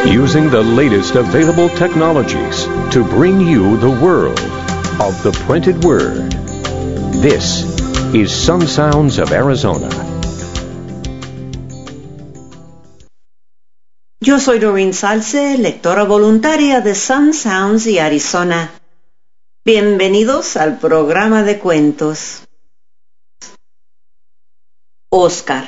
using the latest available technologies to bring you the world of the printed word. This is Sun Sounds of Arizona. Yo soy Doreen Salce, lectora voluntaria de Sun Sounds y Arizona. Bienvenidos al programa de cuentos. Oscar.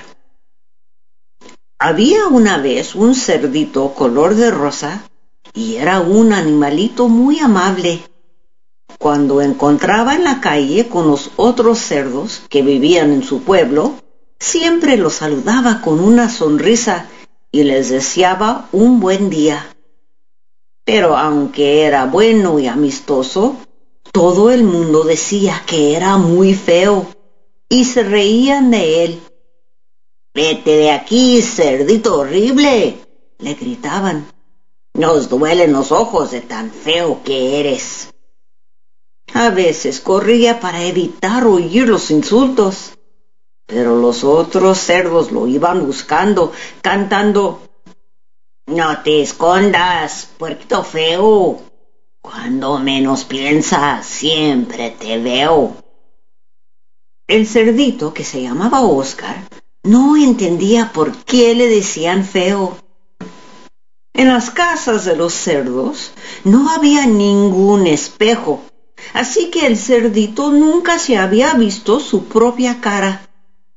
Había una vez un cerdito color de rosa y era un animalito muy amable. Cuando encontraba en la calle con los otros cerdos que vivían en su pueblo, siempre los saludaba con una sonrisa y les deseaba un buen día. Pero aunque era bueno y amistoso, todo el mundo decía que era muy feo y se reían de él. «¡Vete de aquí, cerdito horrible!», le gritaban. «Nos duelen los ojos de tan feo que eres». A veces corría para evitar oír los insultos, pero los otros cerdos lo iban buscando, cantando: «No te escondas, puerquito feo. Cuando menos piensas, siempre te veo». El cerdito, que se llamaba Oscar, no entendía por qué le decían feo. En las casas de los cerdos no había ningún espejo, así que el cerdito nunca se había visto su propia cara.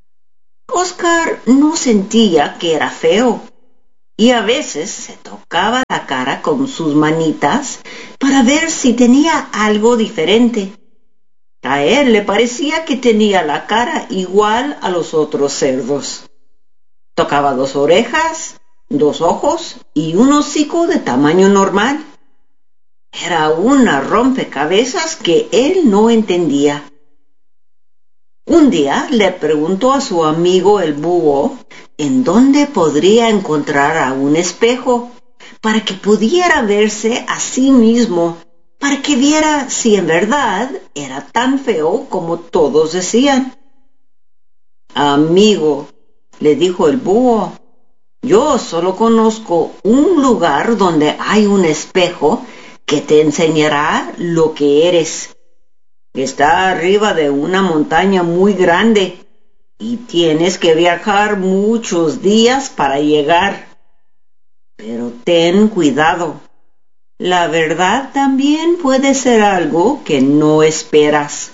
Oscar no sentía que era feo, y a veces se tocaba la cara con sus manitas para ver si tenía algo diferente. A él le parecía que tenía la cara igual a los otros cerdos. Tocaba 2 orejas, 2 ojos y un hocico de tamaño normal. Era una rompecabezas que él no entendía. Un día le preguntó a su amigo el búho en dónde podría encontrar a un espejo para que pudiera verse a sí mismo, para que viera si en verdad era tan feo como todos decían. «Amigo», le dijo el búho, «yo solo conozco un lugar donde hay un espejo que te enseñará lo que eres. Está arriba de una montaña muy grande y tienes que viajar muchos días para llegar. Pero ten cuidado. La verdad también puede ser algo que no esperas».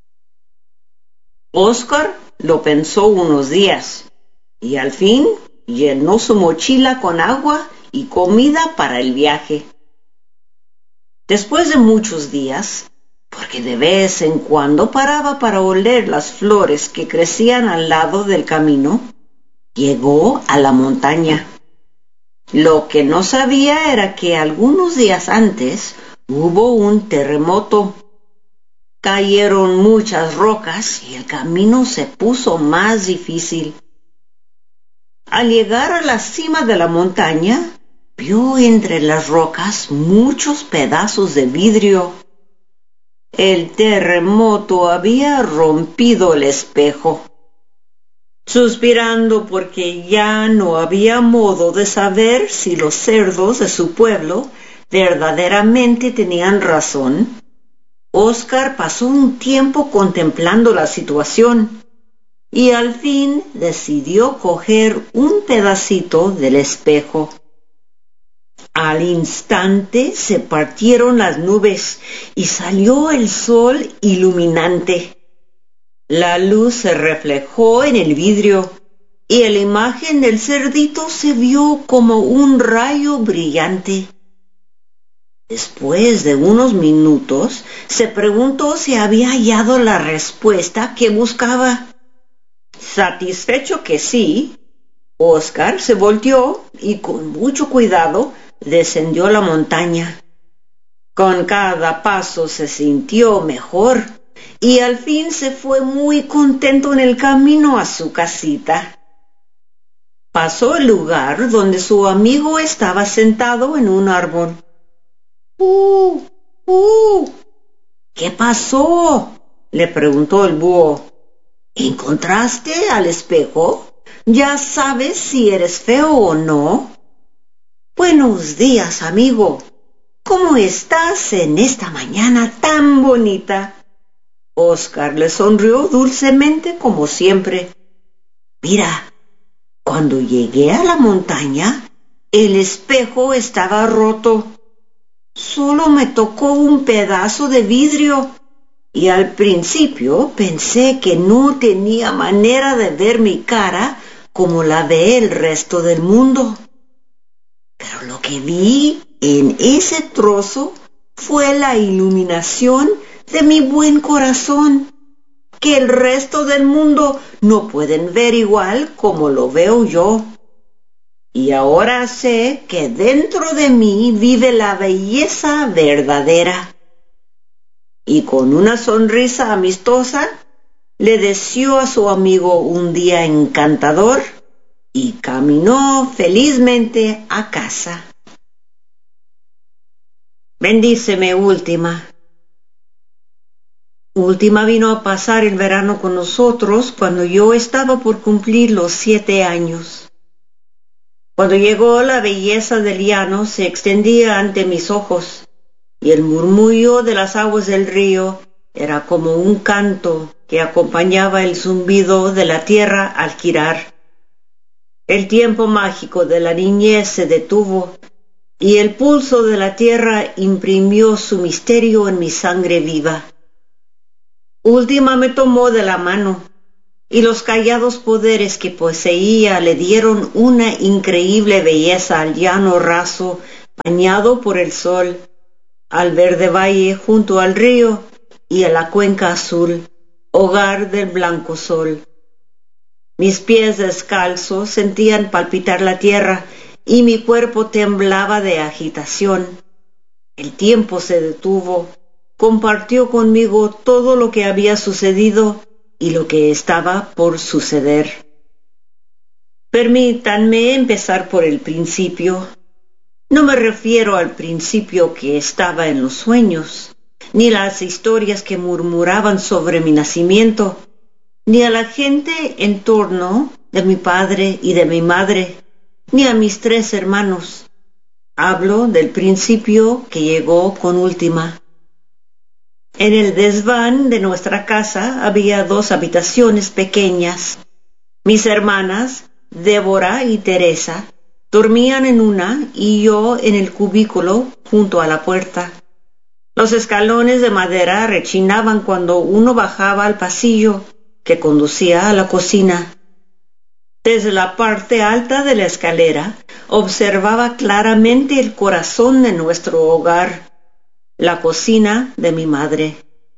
Oscar lo pensó unos días y al fin llenó su mochila con agua y comida para el viaje. Después de muchos días, porque de vez en cuando paraba para oler las flores que crecían al lado del camino, llegó a la montaña. Lo que no sabía era que algunos días antes hubo un terremoto. Cayeron muchas rocas y el camino se puso más difícil. Al llegar a la cima de la montaña, vio entre las rocas muchos pedazos de vidrio. El terremoto había rompido el espejo. Suspirando porque ya no había modo de saber si los cerdos de su pueblo verdaderamente tenían razón, Oscar pasó un tiempo contemplando la situación y al fin decidió coger un pedacito del espejo. Al instante se partieron las nubes y salió el sol iluminante. La luz se reflejó en el vidrio y la imagen del cerdito se vio como un rayo brillante. Después de unos minutos, se preguntó si había hallado la respuesta que buscaba. Satisfecho que sí, Oscar se volteó y con mucho cuidado descendió la montaña. Con cada paso se sintió mejor y al fin se fue muy contento en el camino a su casita. Pasó el lugar donde su amigo estaba sentado en un árbol. ¿Qué pasó?», le preguntó el búho. ¿Encontraste al espejo? ¿Ya sabes si eres feo o no? Buenos días, amigo. ¿Cómo estás en esta mañana tan bonita? Oscar le sonrió dulcemente como siempre. Mira, cuando llegué a la montaña, el espejo estaba roto. Solo me tocó un pedazo de vidrio y al principio pensé que no tenía manera de ver mi cara como la ve el resto del mundo. Pero lo que vi en ese trozo fue la iluminación de mi buen corazón, que el resto del mundo no pueden ver igual como lo veo yo. Y ahora sé que dentro de mí vive la belleza verdadera. Y con una sonrisa amistosa, le deseó a su amigo un día encantador y caminó felizmente a casa. Bendíceme, Última. Última vino a pasar el verano con nosotros cuando yo estaba por cumplir los 7 años. Cuando llegó, la belleza del llano se extendía ante mis ojos, y el murmullo de las aguas del río era como un canto que acompañaba el zumbido de la tierra al girar. El tiempo mágico de la niñez se detuvo, y el pulso de la tierra imprimió su misterio en mi sangre viva. Última me tomó de la mano, y los callados poderes que poseía le dieron una increíble belleza al llano raso bañado por el sol, al verde valle junto al río y a la cuenca azul, hogar del blanco sol. Mis pies descalzos sentían palpitar la tierra y mi cuerpo temblaba de agitación. El tiempo se detuvo, compartió conmigo todo lo que había sucedido y lo que estaba por suceder. Permítanme empezar por el principio. No me refiero al principio que estaba en los sueños, ni las historias que murmuraban sobre mi nacimiento, ni a la gente en torno de mi padre y de mi madre, ni a mis 3 hermanos. Hablo del principio que llegó con Última. En el desván de nuestra casa había 2 habitaciones pequeñas. Mis hermanas, Débora y Teresa, dormían en una y yo en el cubículo junto a la puerta. Los escalones de madera rechinaban cuando uno bajaba al pasillo que conducía a la cocina. Desde la parte alta de la escalera observaba claramente el corazón de nuestro hogar, la cocina de mi madre.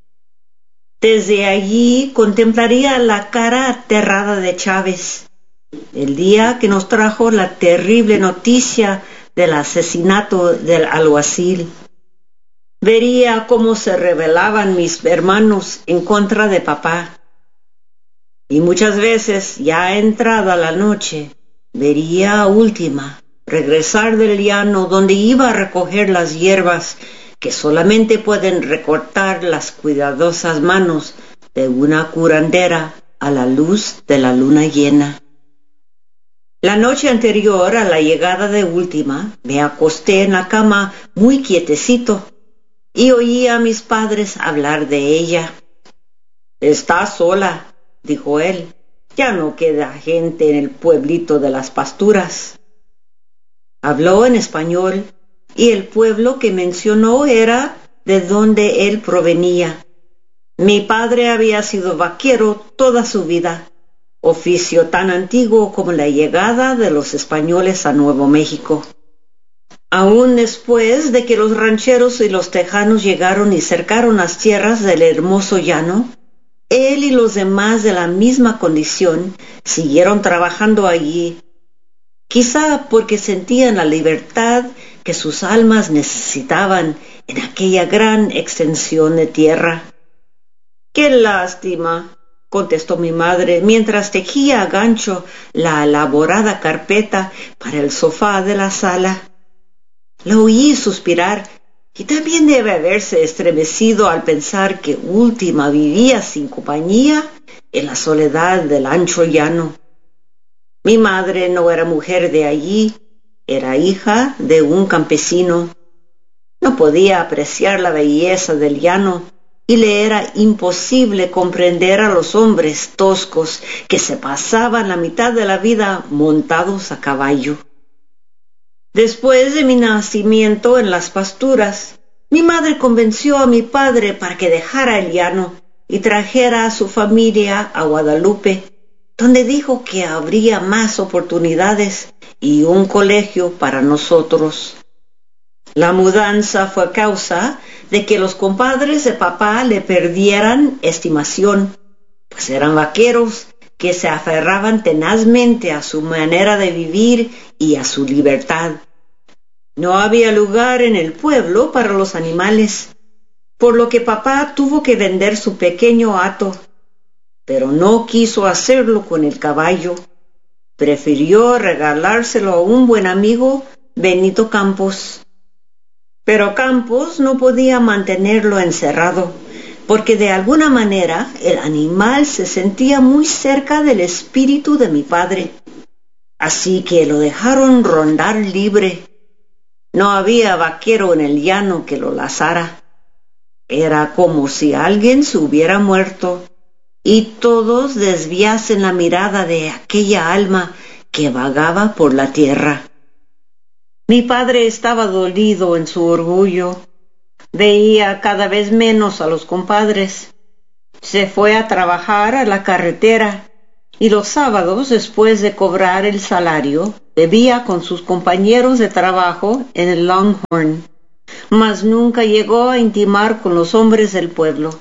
Desde allí contemplaría la cara aterrada de Chávez, el día que nos trajo la terrible noticia del asesinato del alguacil. Vería cómo se rebelaban mis hermanos en contra de papá. Y muchas veces, ya entrada la noche, vería a Última regresar del llano donde iba a recoger las hierbas que solamente pueden recortar las cuidadosas manos de una curandera a la luz de la luna llena. La noche anterior a la llegada de Última, me acosté en la cama muy quietecito y oí a mis padres hablar de ella. «Está sola», dijo él. «Ya no queda gente en el pueblito de las pasturas». Habló en español, y el pueblo que mencionó era de donde él provenía. Mi padre había sido vaquero toda su vida, oficio tan antiguo como la llegada de los españoles a Nuevo México. Aún después de que los rancheros y los tejanos llegaron y cercaron las tierras del hermoso llano, él y los demás de la misma condición siguieron trabajando allí, quizá porque sentían la libertad que sus almas necesitaban en aquella gran extensión de tierra. «Qué lástima», contestó mi madre, mientras tejía a gancho la elaborada carpeta para el sofá de la sala. La oí suspirar, y también debe haberse estremecido al pensar que Última vivía sin compañía en la soledad del ancho llano. Mi madre no era mujer de allí, era hija de un campesino. No podía apreciar la belleza del llano y le era imposible comprender a los hombres toscos que se pasaban la mitad de la vida montados a caballo. Después de mi nacimiento en las pasturas, mi madre convenció a mi padre para que dejara el llano y trajera a su familia a Guadalupe, donde dijo que habría más oportunidades y un colegio para nosotros. La mudanza fue causa de que los compadres de papá le perdieran estimación, pues eran vaqueros que se aferraban tenazmente a su manera de vivir y a su libertad. No había lugar en el pueblo para los animales, por lo que papá tuvo que vender su pequeño hato, pero no quiso hacerlo con el caballo. Prefirió regalárselo a un buen amigo, Benito Campos. Pero Campos no podía mantenerlo encerrado, porque de alguna manera el animal se sentía muy cerca del espíritu de mi padre. Así que lo dejaron rondar libre. No había vaquero en el llano que lo lazara. Era como si alguien se hubiera muerto y todos desviasen la mirada de aquella alma que vagaba por la tierra. Mi padre estaba dolido en su orgullo. Veía cada vez menos a los compadres. Se fue a trabajar a la carretera y los sábados, después de cobrar el salario, bebía con sus compañeros de trabajo en el Longhorn, mas nunca llegó a intimar con los hombres del pueblo.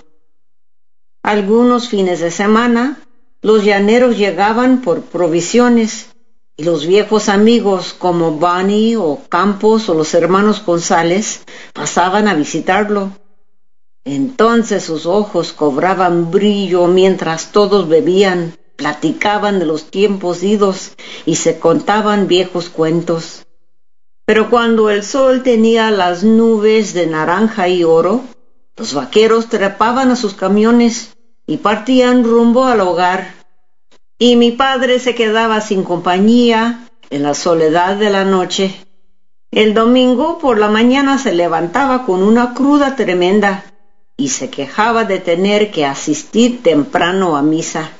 Algunos fines de semana, los llaneros llegaban por provisiones y los viejos amigos como Bonnie o Campos o los hermanos González pasaban a visitarlo. Entonces sus ojos cobraban brillo mientras todos bebían, platicaban de los tiempos idos y se contaban viejos cuentos. Pero cuando el sol tenía las nubes de naranja y oro, los vaqueros trepaban a sus camiones y partían rumbo al hogar. Y mi padre se quedaba sin compañía en la soledad de la noche. El domingo por la mañana se levantaba con una cruda tremenda y se quejaba de tener que asistir temprano a misa.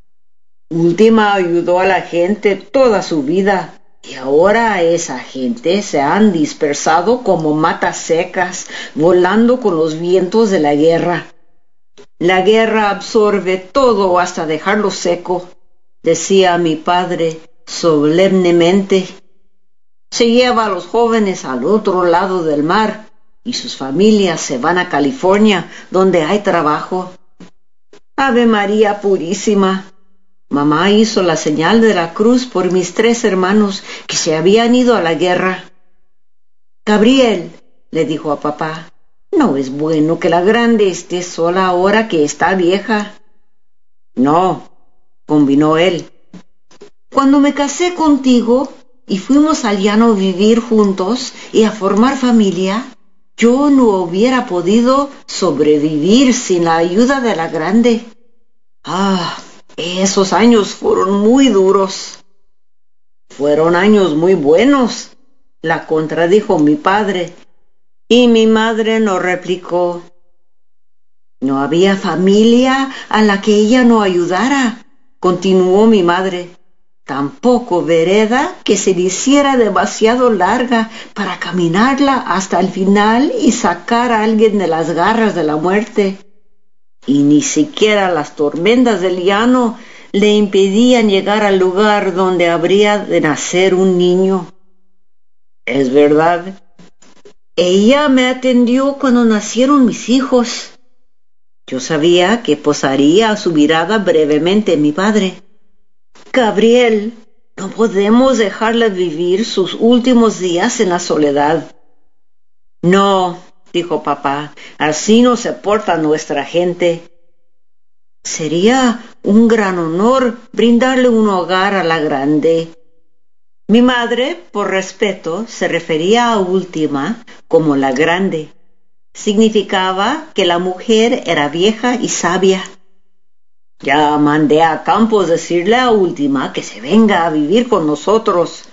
Última ayudó a la gente toda su vida y ahora esa gente se han dispersado como matas secas, volando con los vientos de la guerra. La guerra absorbe todo hasta dejarlo seco, decía mi padre solemnemente. Se lleva a los jóvenes al otro lado del mar y sus familias se van a California, donde hay trabajo. Ave María Purísima. Mamá hizo la señal de la cruz por mis 3 hermanos que se habían ido a la guerra. Gabriel, le dijo a papá, no es bueno que la grande esté sola ahora que está vieja. No, convinó él. Cuando me casé contigo y fuimos al llano a vivir juntos y a formar familia, yo no hubiera podido sobrevivir sin la ayuda de la grande. Esos años fueron muy duros. Fueron años muy buenos, la contradijo mi padre, y mi madre no replicó. No había familia a la que ella no ayudara, continuó mi madre. Tampoco vereda que se le hiciera demasiado larga para caminarla hasta el final y sacar a alguien de las garras de la muerte. Y ni siquiera las tormentas del llano le impedían llegar al lugar donde habría de nacer un niño. Es verdad, ella me atendió cuando nacieron mis hijos. Yo sabía que posaría su mirada brevemente en mi padre. Gabriel, no podemos dejarla vivir sus últimos días en la soledad. No, dijo papá, así no se porta nuestra gente. Sería un gran honor brindarle un hogar a la grande. Mi madre, por respeto, se refería a Última como la grande. Significaba que la mujer era vieja y sabia. Ya mandé a Campos decirle a Última que se venga a vivir con nosotros.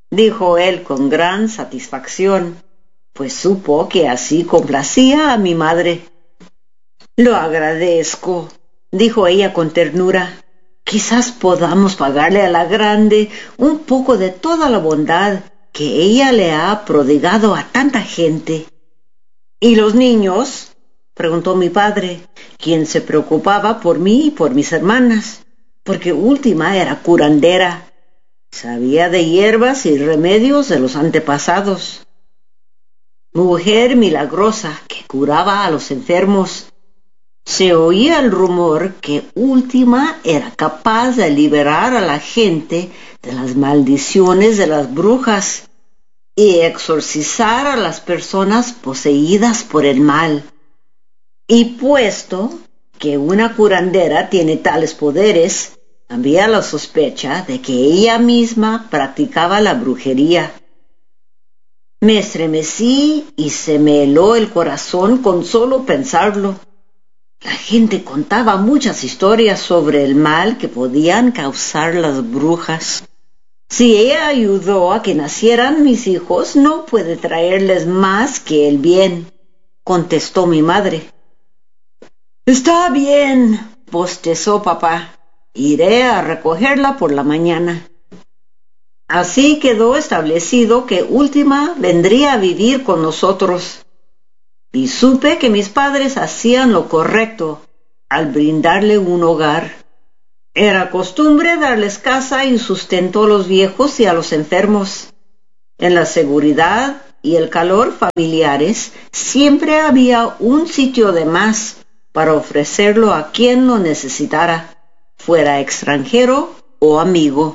dijo él con gran satisfacción, pues supo que así complacía a mi madre. Lo agradezco, dijo ella con ternura. Quizás podamos pagarle a la grande un poco de toda la bondad que ella le ha prodigado a tanta gente. ¿Y los niños?, preguntó mi padre, quien se preocupaba por mí y por mis hermanas, porque Última era curandera. Sabía de hierbas y remedios de los antepasados. Mujer milagrosa que curaba a los enfermos. Se oía el rumor que Última era capaz de liberar a la gente de las maldiciones de las brujas y exorcizar a las personas poseídas por el mal. Y puesto que una curandera tiene tales poderes, había la sospecha de que ella misma practicaba la brujería. Me estremecí y se me heló el corazón con solo pensarlo. La gente contaba muchas historias sobre el mal que podían causar las brujas. Si ella ayudó a que nacieran mis hijos, no puede traerles más que el bien, contestó mi madre. Está bien, bostezó papá. Iré a recogerla por la mañana. Así quedó establecido que Última vendría a vivir con nosotros. Y supe que mis padres hacían lo correcto al brindarle un hogar. Era costumbre darles casa y sustento a los viejos y a los enfermos. En la seguridad y el calor familiares siempre había un sitio de más para ofrecerlo a quien lo necesitara, fuera extranjero o amigo.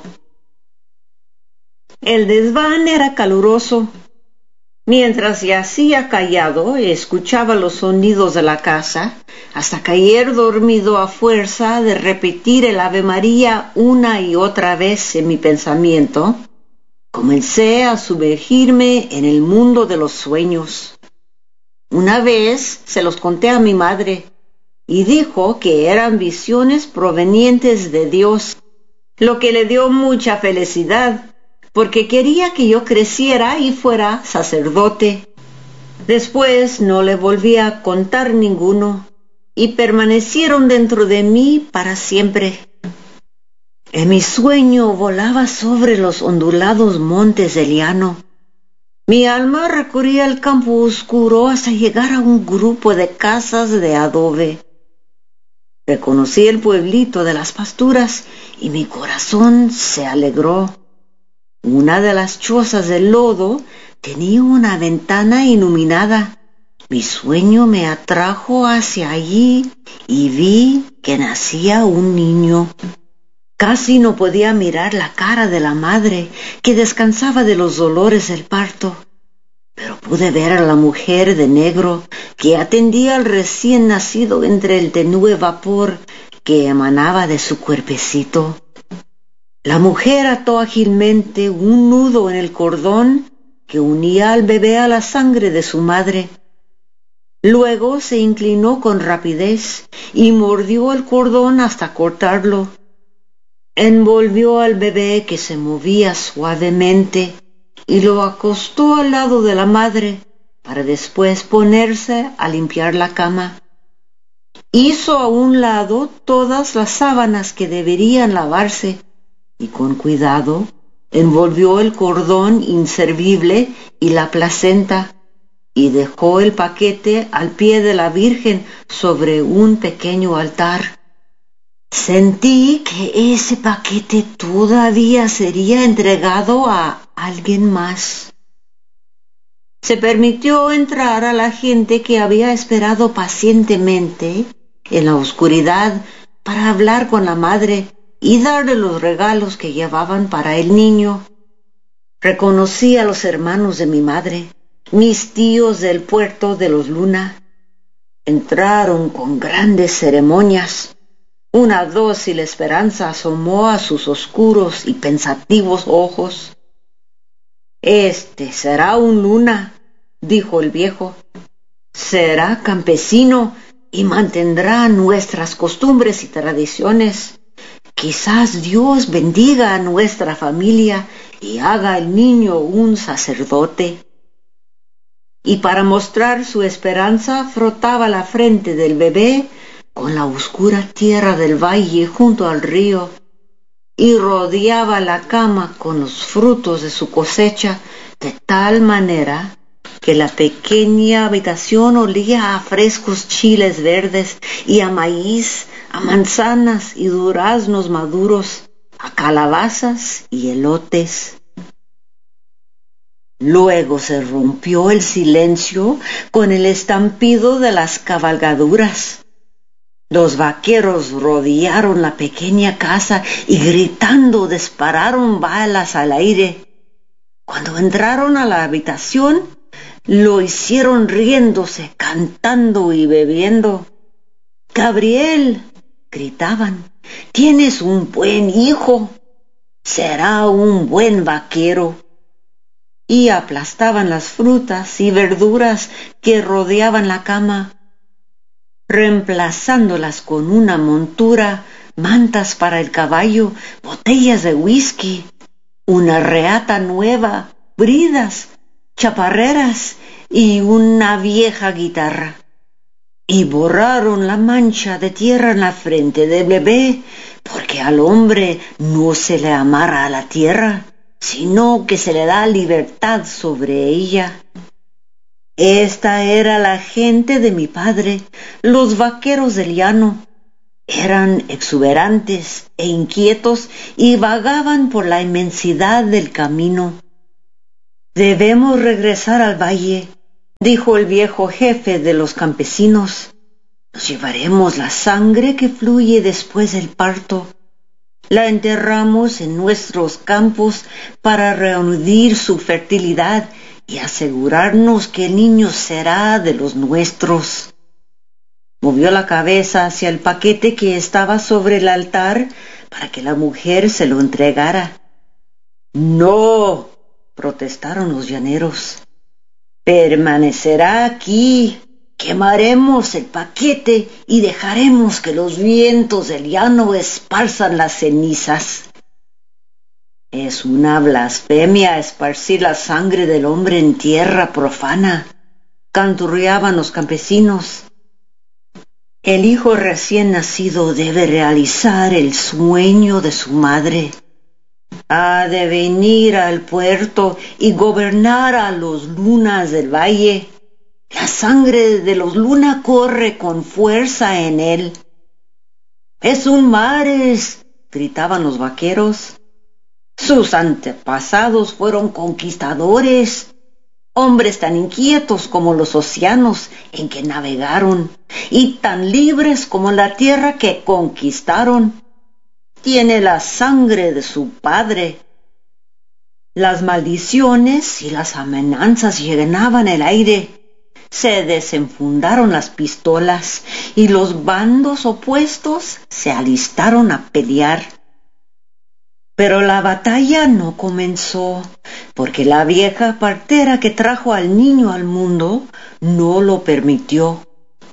El desván era caluroso. Mientras yacía callado, escuchaba los sonidos de la casa, hasta caer dormido a fuerza de repetir el Ave María una y otra vez en mi pensamiento. Comencé a sumergirme en el mundo de los sueños. Una vez se los conté a mi madre, y dijo que eran visiones provenientes de Dios, lo que le dio mucha felicidad, porque quería que yo creciera y fuera sacerdote. Después no le volví a contar ninguno, y permanecieron dentro de mí para siempre. En mi sueño volaba sobre los ondulados montes de Liano. Mi alma recorría el campo oscuro hasta llegar a un grupo de casas de adobe. Reconocí el pueblito de las pasturas y mi corazón se alegró. Una de las chozas de lodo tenía una ventana iluminada. Mi sueño me atrajo hacia allí y vi que nacía un niño. Casi no podía mirar la cara de la madre, que descansaba de los dolores del parto, pero pude ver a la mujer de negro que atendía al recién nacido entre el tenue vapor que emanaba de su cuerpecito. La mujer ató ágilmente un nudo en el cordón que unía al bebé a la sangre de su madre. Luego se inclinó con rapidez y mordió el cordón hasta cortarlo. Envolvió al bebé, que se movía suavemente, y lo acostó al lado de la madre para después ponerse a limpiar la cama. Hizo a un lado todas las sábanas que deberían lavarse y con cuidado envolvió el cordón inservible y la placenta y dejó el paquete al pie de la Virgen sobre un pequeño altar. Sentí que ese paquete todavía sería entregado a alguien más. Se permitió entrar a la gente que había esperado pacientemente en la oscuridad para hablar con la madre y darle los regalos que llevaban para el niño. Reconocí a los hermanos de mi madre, mis tíos del puerto de los Luna. Entraron con grandes ceremonias. Una dócil esperanza asomó a sus oscuros y pensativos ojos. «Este será un Luna», dijo el viejo. «Será campesino y mantendrá nuestras costumbres y tradiciones. Quizás Dios bendiga a nuestra familia y haga el niño un sacerdote. Y para mostrar su esperanza frotaba la frente del bebé con la oscura tierra del valle junto al río y rodeaba la cama con los frutos de su cosecha de tal manera que la pequeña habitación olía a frescos chiles verdes y a maíz, a manzanas y duraznos maduros, a calabazas y elotes. Luego se rompió el silencio con el estampido de las cabalgaduras. Los vaqueros rodearon la pequeña casa y gritando dispararon balas al aire. Cuando entraron a la habitación, lo hicieron riéndose, cantando y bebiendo. «Gabriel», gritaban, «tienes un buen hijo, será un buen vaquero». Y aplastaban las frutas y verduras que rodeaban la cama, reemplazándolas con una montura, mantas para el caballo, botellas de whisky, una reata nueva, bridas, chaparreras y una vieja guitarra. Y borraron la mancha de tierra en la frente del bebé, porque al hombre no se le amarra a la tierra, sino que se le da libertad sobre ella. Esta era la gente de mi padre, los vaqueros del llano. Eran exuberantes e inquietos y vagaban por la inmensidad del camino. «Debemos regresar al valle», dijo el viejo jefe de los campesinos. «Nos llevaremos la sangre que fluye después del parto. La enterramos en nuestros campos para reunir su fertilidad y asegurarnos que el niño será de los nuestros». Movió la cabeza hacia el paquete que estaba sobre el altar para que la mujer se lo entregara. «No», protestaron los llaneros, «permanecerá aquí. Quemaremos el paquete y dejaremos que los vientos del llano esparzan las cenizas». «Es una blasfemia esparcir la sangre del hombre en tierra profana», canturreaban los campesinos. «El hijo recién nacido debe realizar el sueño de su madre. Ha de venir al puerto y gobernar a los lunas del valle. La sangre de los luna corre con fuerza en él». «Es un mares», gritaban los vaqueros. «Sus antepasados fueron conquistadores, hombres tan inquietos como los océanos en que navegaron y tan libres como la tierra que conquistaron. Tiene la sangre de su padre». Las maldiciones y las amenazas llenaban el aire. Se desenfundaron las pistolas y los bandos opuestos se alistaron a pelear. Pero la batalla no comenzó, porque la vieja partera que trajo al niño al mundo no lo permitió.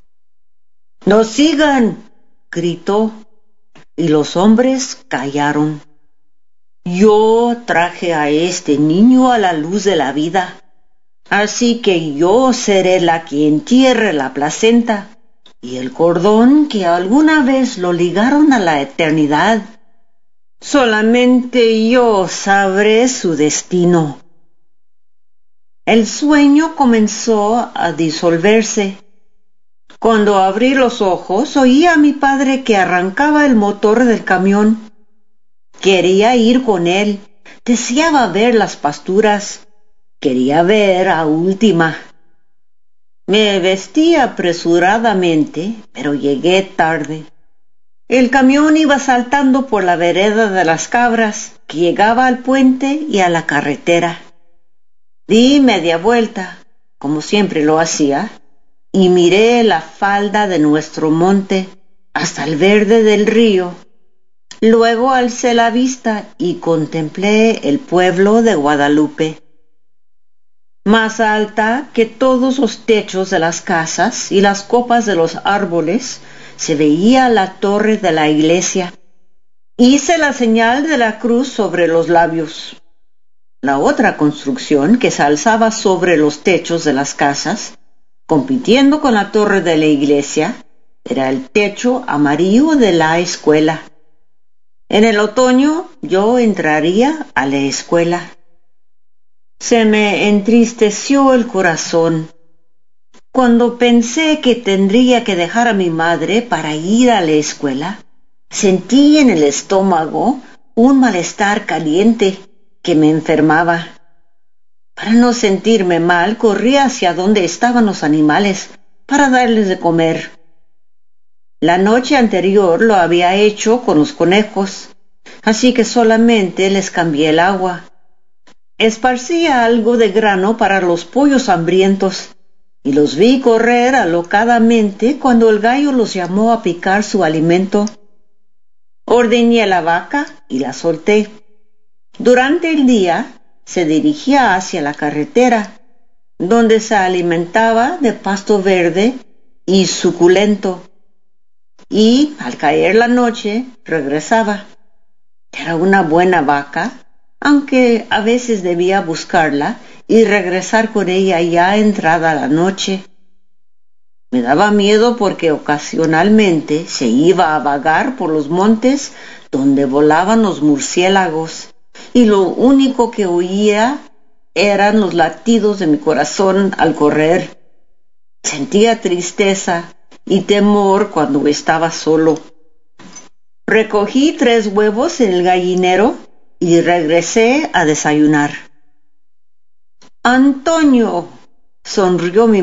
«¡No sigan!», gritó, y los hombres callaron. «Yo traje a este niño a la luz de la vida, así que yo seré la que entierre la placenta y el cordón que alguna vez lo ligaron a la eternidad. Solamente yo sabré su destino». El sueño comenzó a disolverse. Cuando abrí los ojos, oí a mi padre que arrancaba el motor del camión. Quería ir con él, deseaba ver las pasturas, quería ver a Última. Me vestí apresuradamente, pero llegué tarde. El camión iba saltando por la vereda de las cabras, que llegaba al puente y a la carretera. Di media vuelta, como siempre lo hacía, y miré la falda de nuestro monte hasta el verde del río. Luego alcé la vista y contemplé el pueblo de Guadalupe. Más alta que todos los techos de las casas y las copas de los árboles, se veía la torre de la iglesia. Hice la señal de la cruz sobre los labios. La otra construcción que se alzaba sobre los techos de las casas, compitiendo con la torre de la iglesia, era el techo amarillo de la escuela. En el otoño yo entraría a la escuela. Se me entristeció el corazón cuando pensé que tendría que dejar a mi madre para ir a la escuela. Sentí en el estómago un malestar caliente que me enfermaba. Para no sentirme mal, corrí hacia donde estaban los animales para darles de comer. La noche anterior lo había hecho con los conejos, así que solamente les cambié el agua. Esparcía algo de grano para los pollos hambrientos y los vi correr alocadamente cuando el gallo los llamó a picar su alimento. Ordeñé a la vaca y la solté. Durante el día se dirigía hacia la carretera, donde se alimentaba de pasto verde y suculento, y al caer la noche regresaba. Era una buena vaca, aunque a veces debía buscarla y regresar con ella ya entrada la noche. Me daba miedo porque ocasionalmente se iba a vagar por los montes donde volaban los murciélagos, y lo único que oía eran los latidos de mi corazón al correr. Sentía tristeza y temor cuando estaba solo. Recogí 3 huevos en el gallinero y regresé a desayunar. «Antonio», sonrió mi